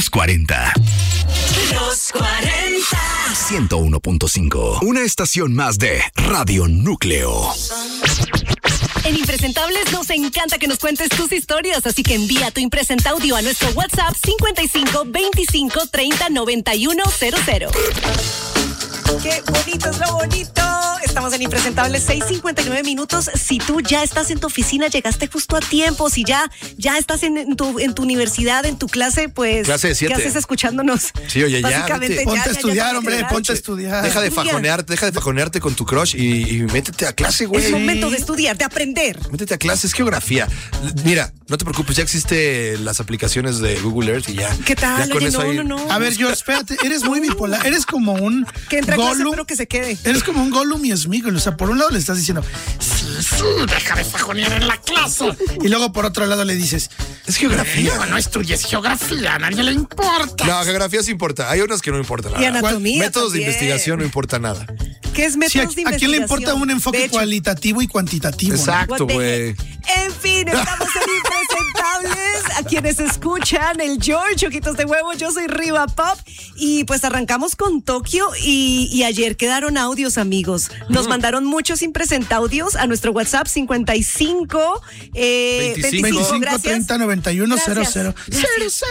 Los 40. Los 40. 101.5. Una estación más de Radio Núcleo. En Impresentables nos encanta que nos cuentes tus historias, así que envía tu impresenta audio a nuestro WhatsApp 55 25 30 91 00. ¡Qué bonito es lo bonito! Estamos en Impresentables, 6:59 minutos. Si tú ya estás en tu oficina, llegaste justo a tiempo. Si ya estás en tu universidad, en tu clase, pues... Clase de 7. ¿Qué haces escuchando?nos? Sí, oye, básicamente, ponte a estudiar, hombre, ponte a estudiar. Deja de fajonearte con tu crush y métete a clase, güey. Es momento de estudiar, de aprender. Métete a clase, es geografía. Mira, no te preocupes, ya existen las aplicaciones de Google Earth y ya. ¿Qué tal? Ya con Oye, eso no. A ver, George, espérate, eres muy bipolar, eres como un Que entre a clase, Gollum. pero que se quede. Eres como un Gollum y Sméagol. O sea, por un lado le estás diciendo, sí, deja de fajonear en la clase. Y luego por otro lado le dices, es geografía. no estudies geografía, a nadie le importa. No, geografía sí importa. Hay unas que no importan. Y anatomía Métodos también. de investigación no importa nada. ¿Qué es Sí, métodos de ¿a quién le importa investigación? un De enfoque hecho, cualitativo y cuantitativo? Exacto, what the güey. heck. En fin, estamos en Impresentables. A quienes escuchan, el George, Ojitos de Huevo, yo soy Riva Pop. Y pues arrancamos con Tokio y ayer quedaron audios, amigos. Nos mandaron muchos Impresentaudios a nuestro WhatsApp 55 25, gracias. 30 91 Gracias. 00. Gracias.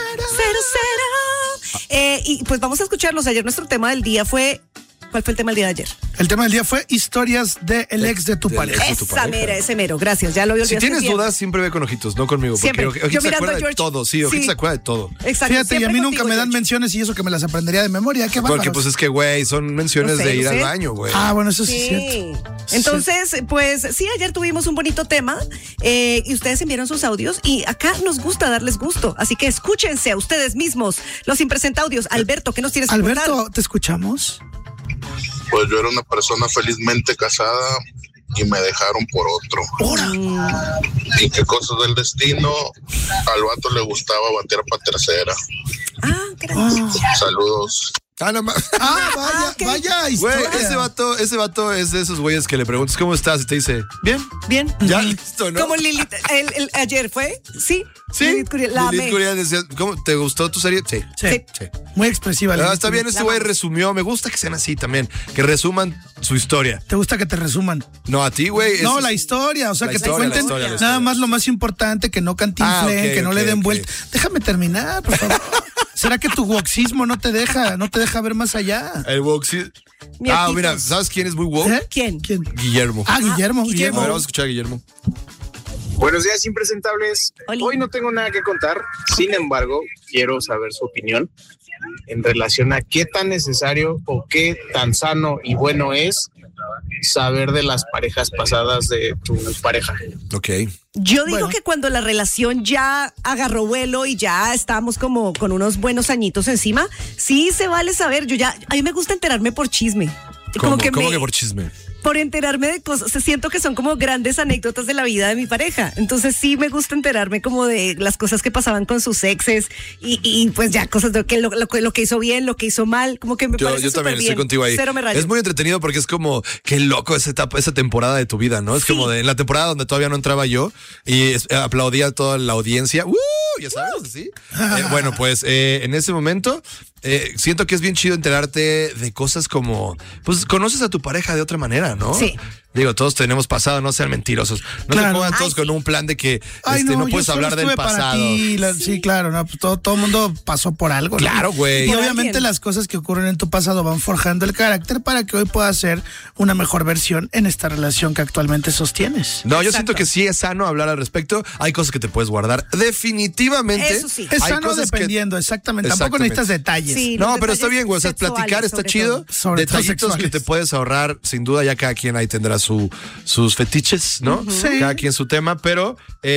00. Y pues vamos a escucharlos. Ayer nuestro tema del día fue... ¿Cuál fue el tema del día de ayer? El tema del día fue historias del ex de tu del pareja. ex. tu Esa pareja. mera, ese mero. Gracias, ya lo olvidé. Si tienes dudas, siempre ve con Ojitos, no conmigo. Siempre. Porque Ojitos Yo se mirando acuerda a de George. todo. Sí, Ojitos Sí. se acuerda de todo. Exacto. Fíjate, y a siempre mí nunca contigo, me dan George. menciones y eso que me las aprendería de memoria. Qué bárbaro. Porque pues es que, güey, son menciones Lo sé, de ir lo al sé. baño, güey. Ah, bueno, eso sí es Sí. cierto. Entonces, pues sí, ayer tuvimos un bonito tema y ustedes enviaron sus audios y acá nos gusta darles gusto. Así que escúchense a ustedes mismos los Impresentaudios. Alberto, ¿qué nos tienes que contar? Alberto, ¿te escuchamos? Pues yo era una persona felizmente casada y me dejaron por otro. Y qué cosas del destino, al vato le gustaba batear para tercera. Gracias. Saludos. No más. Vaya Güey, historia. ese vato es de esos güeyes que le preguntas ¿cómo estás? Y te dice, bien. Bien. Ya, listo, ¿no? Como Lilith, ayer fue, sí. Sí. Lilith Curiel, la Lilith amé. Curiel decía, ¿cómo? ¿Te gustó tu serie? Sí. Sí. Muy expresiva. Ah, está bien, este güey resumió. Me gusta que sean así también. Que resuman su historia. ¿Te gusta que te resuman? No, a ti, güey. No, es- la historia, o sea, La que historia, te cuenten la historia. nada más lo más importante, que no cantinfleen, ok, que no le ok, den ok. vuelta. Déjame terminar, por favor. ¿Será que tu woxismo no te deja ver más allá? El woke, sí. Mietitos. Mira, ¿sabes quién es muy woke? ¿Eh? ¿Quién? Guillermo. Guillermo. A ver, vamos a escuchar a Guillermo. Buenos días, Impresentables. Oli. Hoy no tengo nada que contar, sin embargo, quiero saber su opinión en relación a qué tan necesario o qué tan sano y bueno es saber de las parejas pasadas de tu pareja. Ok. Yo digo Bueno. que cuando la relación ya agarró vuelo y ya estamos como con unos buenos añitos encima, sí se vale saber. A mí me gusta enterarme por chisme. ¿Cómo que por chisme? Por enterarme de cosas, siento que son como grandes anécdotas de la vida de mi pareja. Entonces sí me gusta enterarme como de las cosas que pasaban con sus exes y pues ya cosas de lo que hizo bien, lo que hizo mal, como que me parece Yo también súper estoy bien. contigo ahí. Cero me rayo. Es muy entretenido porque es como, qué loco esa etapa, esa temporada de tu vida, ¿no? Es Sí. como de en la temporada donde todavía no entraba yo y aplaudía a toda la audiencia. Ya sabes, ¿sí? Bueno, pues en ese momento siento que es bien chido enterarte de cosas como, pues conoces a tu pareja de otra manera, ¿no? Sí. Digo, todos tenemos pasado, no sean mentirosos. No Claro. se pongan todos Ay, con sí. un plan de que Ay, no yo puedes solo hablar del estuve para pasado. ti, sí, claro, no, pues todo el mundo pasó por algo, ¿no? Claro, güey. Y Por obviamente alguien. las cosas que ocurren en tu pasado van forjando el carácter para que hoy puedas ser una mejor versión en esta relación que actualmente sostienes. No, yo Exacto. siento que sí es sano hablar al respecto. Hay cosas que te puedes guardar. Definitivamente. Eso sí. Es hay sano cosas que- dependiendo, exactamente. Tampoco Exactamente. necesitas detalles. Sí. No, Los pero está detalles bien, güey. O sea, sexuales, platicar está sobre chido. todo. Sobre todo Detallitos que sexuales. te puedes ahorrar, sin duda, ya cada quien ahí tendrá sus fetiches, ¿no? Sí. Cada quien su tema, pero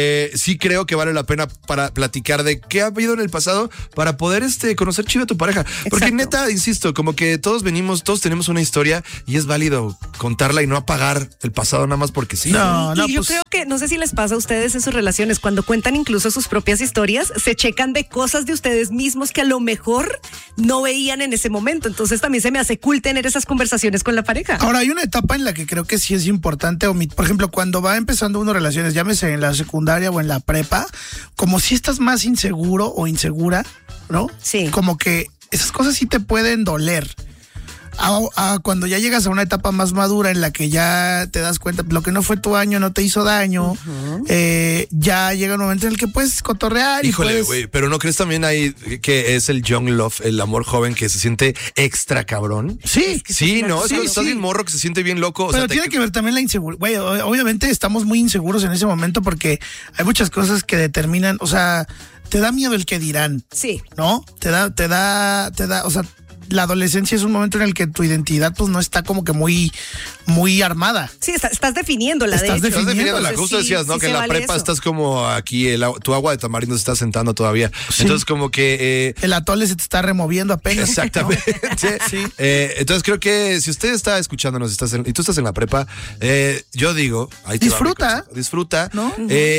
sí creo que vale la pena para platicar de qué ha habido en el pasado para poder conocer chido a tu pareja. Porque Exacto. neta, insisto, como que todos tenemos una historia y es válido contarla y no apagar el pasado nada más porque sí. No, y yo pues, creo que, no sé si les pasa a ustedes en sus relaciones, cuando cuentan incluso sus propias historias, se checan de cosas de ustedes mismos que a lo mejor no veían en ese momento. Entonces también se me hace cool tener esas conversaciones con la pareja. Ahora, hay una etapa en la que creo que sí es importante por ejemplo, cuando va empezando uno relaciones, llámese en la secundaria o en la prepa, como si estás más inseguro o insegura, ¿no? Sí. Como que esas cosas sí te pueden doler. Cuando ya llegas a una etapa más madura en la que ya te das cuenta, lo que no fue tu año no te hizo daño, ya llega un momento en el que puedes cotorrear. Híjole, y güey, pero ¿no crees también ahí que es el young love, el amor joven que se siente extra cabrón? Sí. Sí, ¿no? Sí, Estás sí. bien morro que se siente bien loco. Pero tiene que ver también la inseguridad. Güey, obviamente estamos muy inseguros en ese momento porque hay muchas cosas que determinan, o sea, te da miedo el que dirán. Sí. ¿No? Te da, o sea, la adolescencia es un momento en el que tu identidad pues no está como que muy armada. Sí, estás definiéndola. Estás de hecho. definiéndola. Entonces, Justo decías, ¿no? sí que se en la vale prepa eso. estás como aquí, tu agua de tamarindo se está sentando todavía. Sí. Entonces como que... El atole se te está removiendo apenas. Exactamente. Sí. Entonces creo que si usted está escuchándonos y tú estás en la prepa, yo digo, ahí te va mi Disfruta. consejo. Disfruta. ¿No?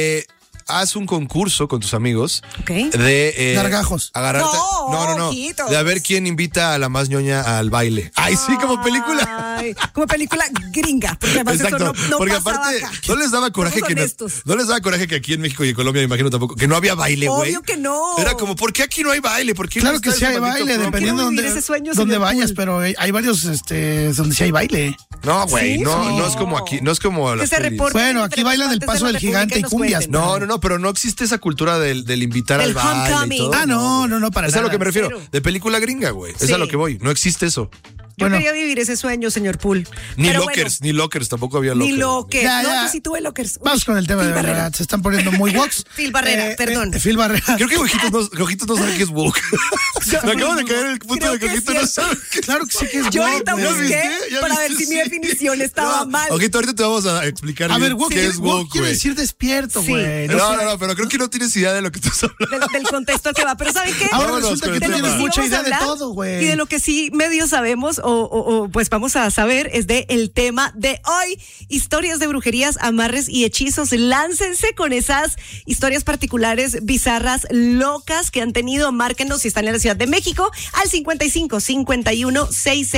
Haz un concurso con tus amigos Ok. de Gargajos. agarrarte. No. ojitos. De a ver quién invita a la más ñoña al baile. Ay, sí, como película. Ay, como película gringa, porque además Exacto, eso no porque pasaba aparte acá. no les daba coraje Somos que honestos. no les daba coraje que aquí en México y en Colombia, me imagino tampoco, que no había baile, güey. Obvio que no. Era como, ¿por qué aquí no hay baile? ¿Por qué Claro no que está sí ese hay maldito baile, programa? dependiendo Quiero de vivir ese sueño, donde señor vayas, Pool. pero hay varios donde sí hay baile. No, güey, ¿Sí? no es como aquí, no es como Que las se pelis. reporten Bueno, entre aquí bailan el partes de paso la del gigante República y nos cumbias. cuenten. No, pero no existe esa cultura del invitar Del al baile y homecoming. todo. Ah, no, para Es nada. a lo que me refiero. Cero. De película gringa, güey. Es Sí. a lo que voy. No existe eso. Yo Bueno. quería vivir ese sueño, señor Pool. Ni Pero lockers, bueno, ni lockers, tampoco había lockers. ni lockers. Ya, No, ya. yo sí tuve lockers. Vamos con el tema Phil de Barrera. verdad. Se están poniendo muy woks. Phil Barrera, perdón. Phil Barrera. Creo que Cojitos no sabe qué es woke. Me acabo de caer en el punto Creo de que Cojitos es no sabe qué es. Claro que sí que es Yo woke, ahorita güey. busqué ¿Ya para viste? ver si mi Sí. definición estaba No, mal. Ojito, ahorita te vamos a explicar A bien ver, woke qué es woke, quiere güey. decir despierto, Sí. güey. No, pero creo que no tienes idea de lo que estás hablando. Del contexto al que va. Pero ¿saben qué? Ahora Vámonos resulta con que el tú tema. tienes mucha vamos a idea de hablar todo, güey. Y de lo que sí medio sabemos o pues vamos a saber es de el tema de hoy. Historias de brujerías, amarres y hechizos. Láncense con esas historias particulares, bizarras, locas que han tenido. Márquenos si están en la Ciudad de México al 55 51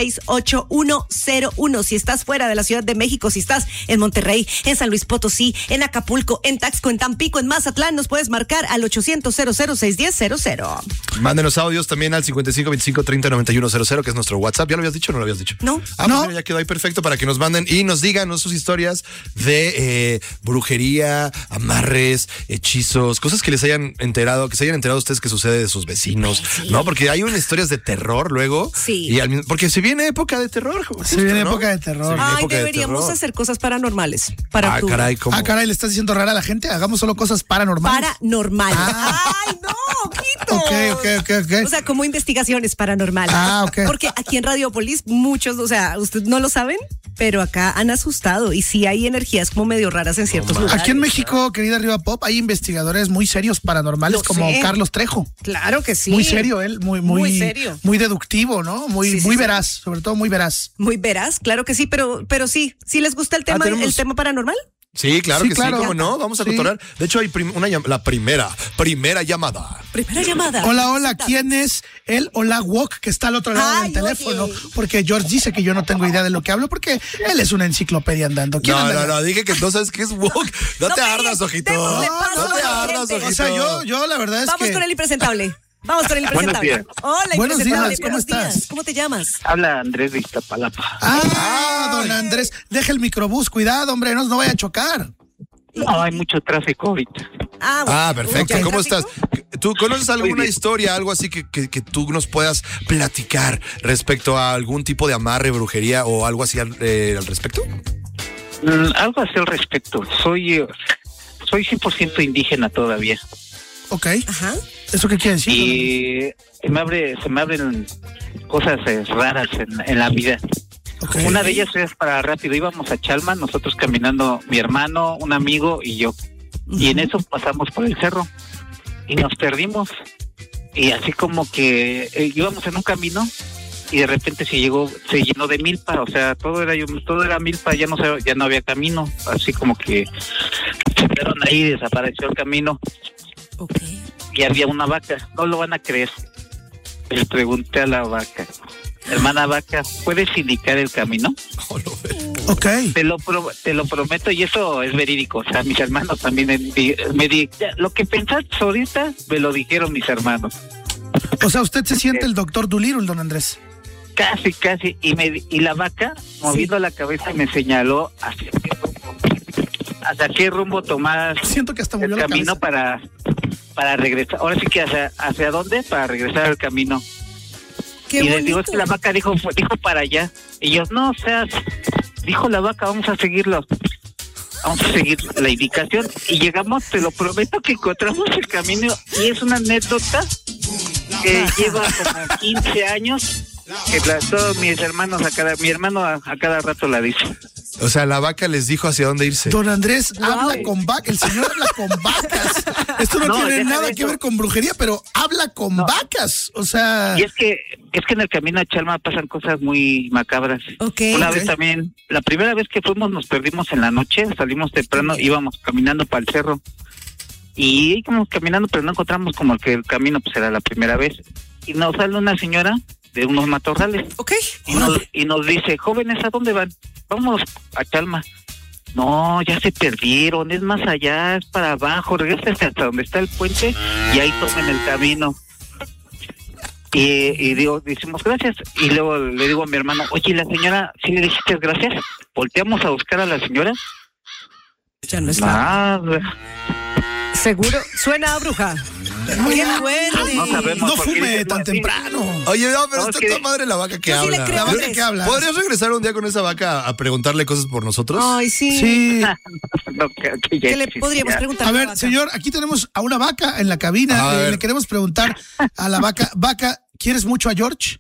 66 8101. Si estás fuera de la Ciudad de México, si estás en Monterrey, en San Luis Potosí, en Acapulco, en Taxco, en Tampico, en Mazatlán, nos puedes marcar al 800-00-610-00. Mándenos audios también al 55 25 30 91 00, que es nuestro WhatsApp. ¿Ya lo habías dicho o no lo habías dicho? No. Ah, No. pues mira, ya quedó ahí perfecto para que nos manden y nos digan, ¿no?, sus historias de brujería, amarres, hechizos, cosas que les hayan enterado, que se hayan enterado ustedes que sucede de sus vecinos, ¿no? Porque hay unas historias de terror luego. Sí. Y porque se viene época de terror. Se viene ¿no? época de terror. Se viene Ay, época de deberíamos terror. hacer cosas paranormales para Ah, octubre. caray, ¿cómo? Ah, caray, ¿le estás diciendo rara a la gente? Hagamos solo cosas paranormales. Paranormales. Ah. Ay, no, Quito. Ok. O sea, como investigaciones paranormales. Ah, ok. Porque aquí en Radiopolis muchos, o sea, ustedes no lo saben, pero acá han asustado y sí hay energías como medio raras en ciertos lugares. Aquí en México, querida Riva Pop, hay investigadores muy serios paranormales Lo como sé. Carlos Trejo. Claro que sí. Muy serio él, muy serio. muy deductivo, ¿no? Muy Sí, sí. veraz, sobre todo muy veraz. Muy veraz, claro que sí, pero sí les gusta el tema, tenemos- el tema paranormal. Sí, claro Sí, que claro. sí, ¿cómo no? Vamos a Sí. cotorrear. De hecho, hay la primera llamada. Primera llamada. Hola, ¿quién es el Hola Wok que está al otro lado Ay, del teléfono? oye. Porque George dice que yo no tengo idea de lo que hablo porque él es una enciclopedia andando. ¿Quién anda? No, dije que no sabes qué es woke. No No te me ardas, digas, ojito. démosle paso No te a la ardas, gente. ojito. O sea, yo la verdad es Vamos que... con el impresentable. Vamos con el impresentable. Buenos Hola, Buenos impresentable. días, ¿cómo Buenos días. estás? ¿Cómo te llamas? Habla Andrés de Iztapalapa. don Andrés, deja el microbús, cuidado, hombre, no vaya a chocar. No, hay mucho tráfico ahorita. Ah, perfecto. ¿Ya hay ¿Cómo estás? tráfico? ¿Tú conoces alguna bien. historia, algo así que tú nos puedas platicar respecto a algún tipo de amarre, brujería o algo así al respecto? Algo así al respecto. Soy 100% indígena todavía. Ok, Ajá. ¿eso qué quiere decir? Y se me abren cosas raras en la vida. Ok. Una de ellas es para rápido. Íbamos a Chalma, nosotros caminando, mi hermano, un amigo y yo. Y en eso pasamos por el cerro y nos perdimos. Y así como que íbamos en un camino y de repente se llenó de milpa, o sea, todo era milpa, ya no había camino, así como que se quedaron ahí, desapareció el camino Ok. y había una vaca. No lo van a creer. Le pregunté a la vaca, hermana vaca, ¿puedes indicar el camino? Ok. Te lo prometo, y eso es verídico. O sea, mis hermanos también lo que pensaste ahorita me lo dijeron mis hermanos. O sea, usted se siente el doctor Dolittle, don Andrés. Casi. Y la vaca, moviendo la cabeza, me señaló hacia qué rumbo tomar Siento que hasta movió el la camino cabeza. para regresar. Ahora sí que hacia dónde, para regresar al camino. Qué y les bonito. digo, es que la vaca dijo para allá. Y yo, no, o sea, dijo la vaca, vamos a seguirlo. Vamos a seguir la indicación. Y llegamos, te lo prometo, que encontramos el camino. Y es una anécdota que lleva como 15 años, que todos mis hermanos, mi hermano a cada rato la dice. O sea, la vaca les dijo hacia dónde irse. Don Andrés habla con vacas, el señor habla con vacas. Esto no tiene nada que ver con brujería, pero habla con vacas. O sea. Y es que en el camino a Chalma pasan cosas muy macabras. Una vez también, la primera vez que fuimos nos perdimos en la noche, salimos temprano, íbamos caminando para el cerro. Y íbamos caminando, pero no encontramos como que el camino pues era la primera vez. Y nos sale una señora de unos matorrales. Y nos dice, jóvenes, ¿a dónde van? Vamos a Chalma. No, ya se perdieron, es más allá, es para abajo, regresen hasta donde está el puente y ahí tomen el camino. Y decimos gracias. Y luego le digo a mi hermano, oye, la señora, ¿sí le dijiste gracias? Volteamos a buscar a la señora. Ya no está. Nada. Seguro, suena a bruja. ¡Qué fuerte! No sabemos. No fume tan temprano. Oye, no, pero No, está es que- toda madre la vaca que Yo sí le habla. creo, La vaca Andrés. que habla. ¿Podrías regresar un día con esa vaca a preguntarle cosas por nosotros? Ay, sí. Sí. No, que ya ¿Qué le existía. podríamos preguntar? A a la ver, vaca? señor, aquí tenemos a una vaca en la cabina. A ver. Le queremos preguntar a la vaca. Vaca, ¿quieres mucho a George?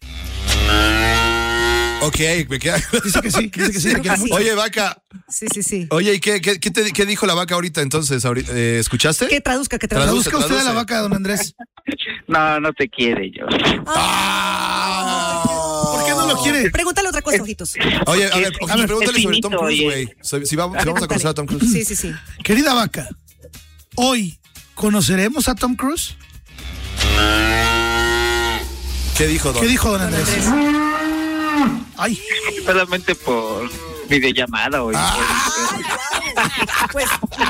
Ok, me queda. Dice que sí, dice que sí, le quiere mucho. Oye, vaca. Sí. Oye, ¿y qué dijo la vaca ahorita entonces? ¿Escuchaste? Que traduzca. Traduzca usted a la traduce. vaca, don Andrés. No te quiere, yo. ¿Por qué no lo quiere? Pregúntale otra cosa, ojitos. Oye, a ver, Es pregúntale sobre finito, Tom Cruise, oye. güey. Si vamos a conocer a Tom Cruise. Sí. Querida vaca, hoy conoceremos a Tom Cruise. ¿Qué dijo, don? ¿Qué dijo don Andrés? Ay, Solamente por videollamada o Pues,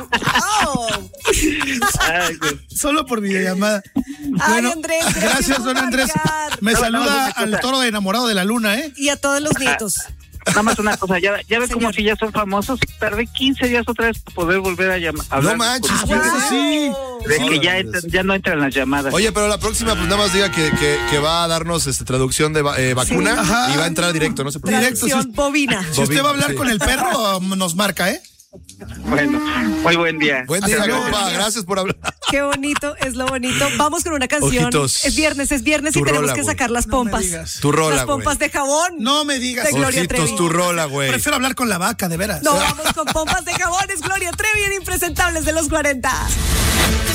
Ay, güey. solo por videollamada. Bueno, Andrés, gracias, don por Andrés. marcar. Me No, saluda no, al toro de enamorado de la luna, ¿eh? Y a todos los nietos. Nada más una cosa, ya ves como Señor. que ya son famosos. Tardé 15 días otra vez para poder volver a hablar. No manches, con ¿qué ustedes. es sí. De que Sí. ya no entran las llamadas. Oye, pero la próxima, pues nada más diga que va a darnos traducción de vacuna Sí. Ajá. y va a entrar directo, no se preocupe. Directo, Traducción bovina. Si usted va a hablar Sí. con el perro, nos marca, ¿eh? Bueno, muy buen día. Buen día, Hasta luego. compa. Gracias por hablar. Qué bonito, es lo bonito. Vamos con una canción. Ojitos. Es viernes Tu y tenemos rola, que güey. sacar las No me pompas. digas. Tu rola, Las pompas güey. de jabón. No me digas. De Gloria Ojitos, Trevi. tu rola, güey. Prefiero hablar con la vaca, de veras. No, vamos con pompas de jabón. Es Gloria Trevi en Impresentables de los 40.